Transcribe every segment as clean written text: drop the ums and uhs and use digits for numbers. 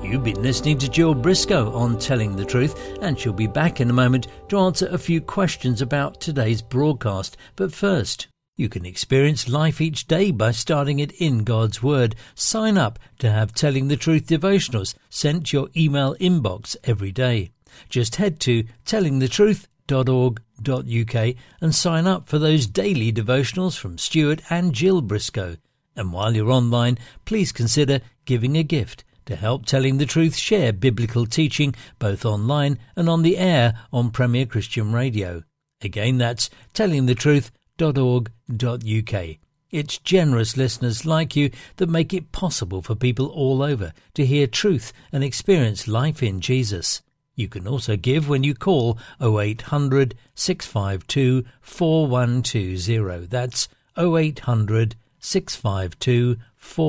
You've been listening to Jill Briscoe on Telling the Truth, and she'll be back in a moment to answer a few questions about today's broadcast. But first, you can experience life each day by starting it in God's Word. Sign up to have Telling the Truth devotionals sent to your email inbox every day. Just head to tellingthetruth.org.uk and sign up for those daily devotionals from Stuart and Jill Briscoe. And while you're online, please consider giving a gift to help Telling the Truth share biblical teaching both online and on the air on Premier Christian Radio. Again, that's tellingthetruth.org.uk. It's generous listeners like you that make it possible for people all over to hear truth and experience life in Jesus. You can also give when you call 0800 652 4120. That's 0800 652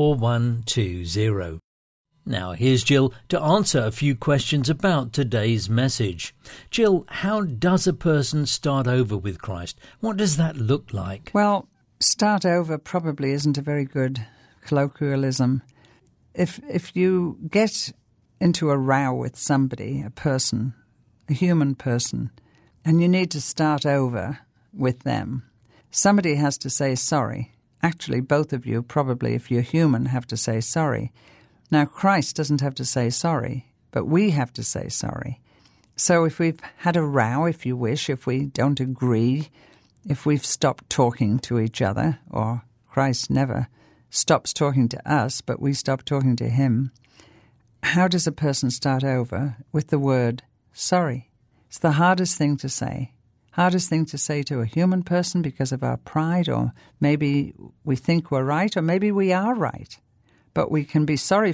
4120. Now here's Jill to answer a few questions about today's message. Jill, how does a person start over with Christ? What does that look like? Well, start over probably isn't a very good colloquialism. If you get into a row with somebody, a person, a human person, and you need to start over with them, somebody has to say sorry. Actually, both of you probably, if you're human, have to say sorry. Now, Christ doesn't have to say sorry, but we have to say sorry. So if we've had a row, if you wish, if we don't agree, if we've stopped talking to each other, or Christ never stops talking to us, but we stop talking to him, how does a person start over? With the word sorry. It's the hardest thing to say. Hardest thing to say to a human person because of our pride, or maybe we think we're right, or maybe we are right. But we can be sorry